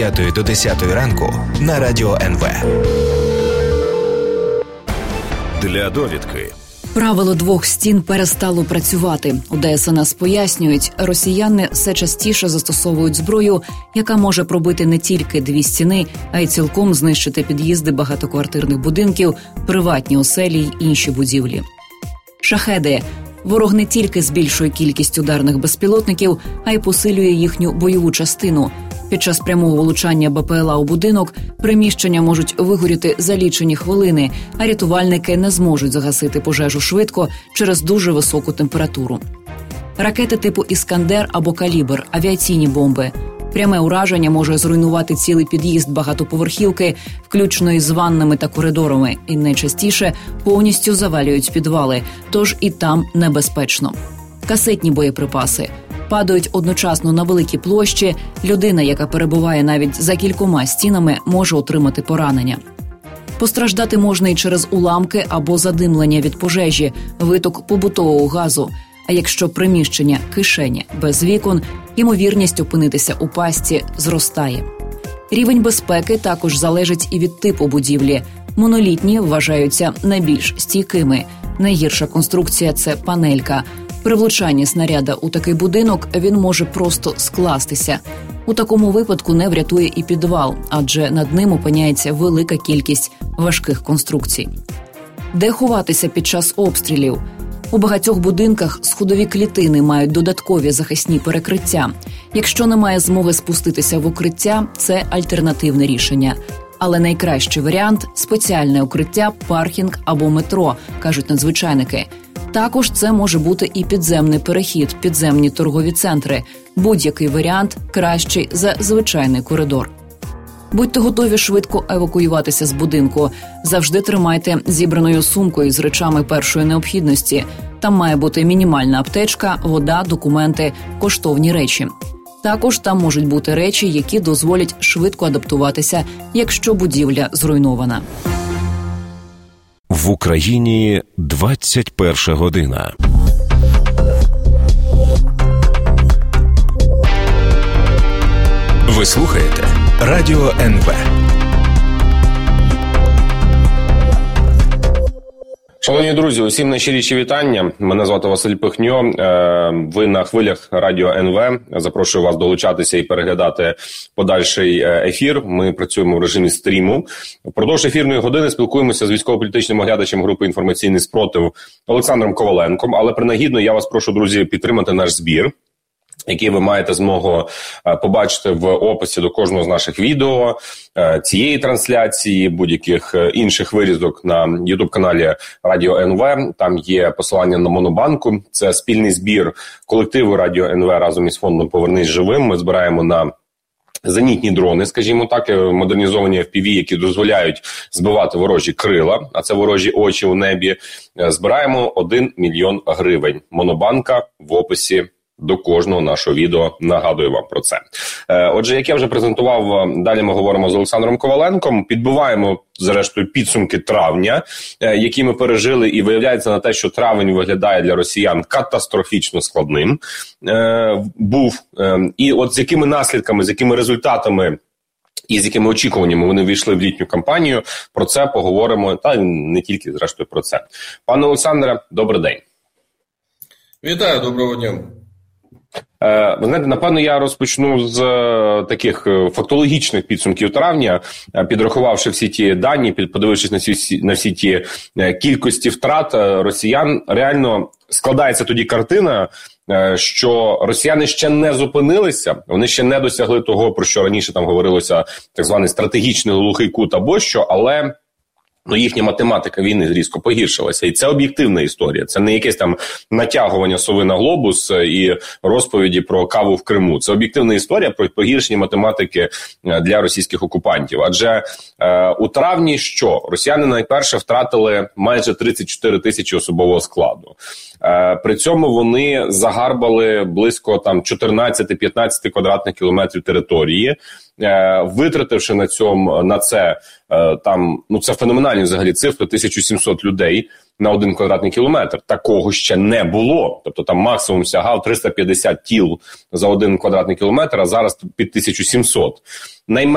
9 до 10 ранку на Радіо НВ. Для довідки. Правило двох стін перестало працювати. У ДСНС пояснюють, росіяни все частіше застосовують зброю, яка може пробити не тільки дві стіни, а й цілком знищити під'їзди багатоквартирних будинків, приватні оселі й інші будівлі. Шахеди. Ворог не тільки збільшує кількість ударних безпілотників, а й посилює їхню бойову частину. Під час прямого влучання БПЛА у будинок приміщення можуть вигоріти за лічені хвилини, а рятувальники не зможуть загасити пожежу швидко через дуже високу температуру. Ракети типу «Іскандер» або «Калібр» – авіаційні бомби. Пряме ураження може зруйнувати цілий під'їзд багатоповерхівки, включно із ваннами та коридорами, і найчастіше повністю завалюють підвали, тож і там небезпечно. Касетні боєприпаси падають одночасно на великі площі, людина, яка перебуває навіть за кількома стінами, може отримати поранення. Постраждати можна і через уламки або задимлення від пожежі, виток побутового газу. А якщо приміщення – кишеня без вікон, ймовірність опинитися у пастці зростає. Рівень безпеки також залежить і від типу будівлі. Монолітні вважаються найбільш стійкими. Найгірша конструкція – це панелька. При влучанні снаряда у такий будинок він може просто скластися. У такому випадку не врятує і підвал, адже над ним опиняється велика кількість важких конструкцій. Де ховатися під час обстрілів? У багатьох будинках сходові клітини мають додаткові захисні перекриття. Якщо немає змоги спуститися в укриття, це альтернативне рішення. Але найкращий варіант – спеціальне укриття, паркінг або метро, кажуть надзвичайники. Також це може бути і підземний перехід, підземні торгові центри. Будь-який варіант кращий за звичайний коридор. Будьте готові швидко евакуюватися з будинку. Завжди тримайте зібраною сумкою з речами першої необхідності. Там має бути мінімальна аптечка, вода, документи, коштовні речі. Також там можуть бути речі, які дозволять швидко адаптуватися, якщо будівля зруйнована. В Україні 21 година. Ви слухаєте Радіо НВ. Шановні друзі, усім найщиріші вітання. Мене звати Василь Пихньо. Ви на хвилях Радіо НВ. Запрошую вас долучатися і переглядати подальший ефір. Ми працюємо в режимі стріму. Впродовж ефірної години спілкуємося з військово-політичним оглядачем групи «Інформаційний спротив» Олександром Коваленком. Але принагідно я вас прошу, друзі, підтримати наш збір, який ви маєте змогу побачити в описі до кожного з наших відео, цієї трансляції, будь-яких інших вирізок на YouTube-каналі Радіо НВ. Там є посилання на Монобанку. Це спільний збір колективу Радіо НВ разом із фондом «Повернись живим». Ми збираємо на зенітні дрони, скажімо так, модернізовані FPV, які дозволяють збивати ворожі крила, а це ворожі очі у небі. Збираємо 1 мільйон гривень. Монобанка в описі до кожного нашого відео, нагадую вам про це. Отже, як я вже презентував, далі ми говоримо з Олександром Коваленком, підбиваємо, зрештою, підсумки травня, які ми пережили, і виявляється на те, що травень виглядає для росіян катастрофічно складним. І от з якими наслідками, з якими результатами і з якими очікуваннями вони війшли в літню кампанію, про це поговоримо, та не тільки, зрештою, про це. Пане Олександре, добрий день. Вітаю, доброго дня. Ви знаєте, напевно, я розпочну з таких фактологічних підсумків травня, підрахувавши всі ті дані, подивившись на всі ті кількості втрат росіян. Реально складається тоді картина, що росіяни ще не зупинилися, вони ще не досягли того, про що раніше там говорилося, так званий стратегічний глухий кут або що, але їхня математика війни різко погіршилася. І це об'єктивна історія. Це не якесь там натягування сови на глобус і розповіді про каву в Криму. Це об'єктивна історія про погіршення математики для російських окупантів. Адже у травні що? Росіяни найперше втратили майже 34 тисячі особового складу. При цьому вони загарбали близько там 14-15 квадратних кілометрів території, витративши на це це феноменальні взагалі цифри, 1700 людей на 1 квадратний кілометр. Такого ще не було. Тобто там максимум сягав 350 тіл за 1 квадратний кілометр, а зараз під 1700.